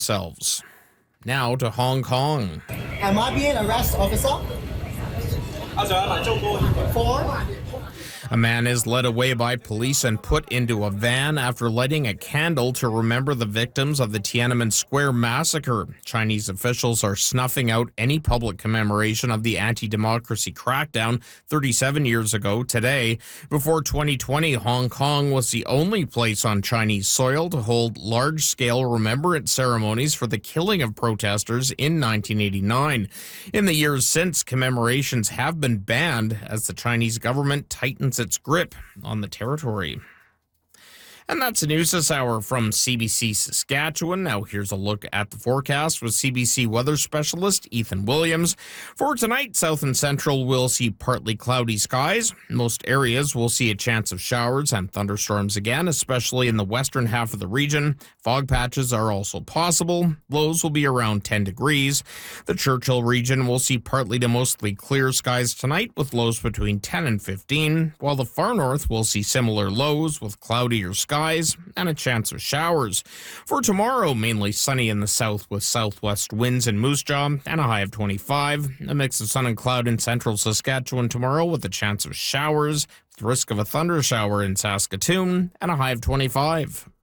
themselves. Now to Hong Kong. Am I being arrested, officer? For? A man is led away by police and put into a van after lighting a candle to remember the victims of the Tiananmen Square massacre. Chinese officials are snuffing out any public commemoration of the anti-democracy crackdown 37 years ago today. Before 2020, Hong Kong was the only place on Chinese soil to hold large-scale remembrance ceremonies for the killing of protesters in 1989. In the years since, commemorations have been banned as the Chinese government tightens its grip on the territory. And that's the news this hour from CBC Saskatchewan. Now here's a look at the forecast with CBC weather specialist Ethan Williams. For tonight, south and central will see partly cloudy skies. Most areas will see a chance of showers and thunderstorms again, especially in the western half of the region. Fog patches are also possible. Lows will be around 10 degrees. The Churchill region will see partly to mostly clear skies tonight with lows between 10 and 15, while the far north will see similar lows with cloudier skies and a chance of showers. For tomorrow, mainly sunny in the south with southwest winds in Moose Jaw and a high of 25. A mix of sun and cloud in central Saskatchewan tomorrow with a chance of showers, with risk of a thunder shower in Saskatoon and a high of 25.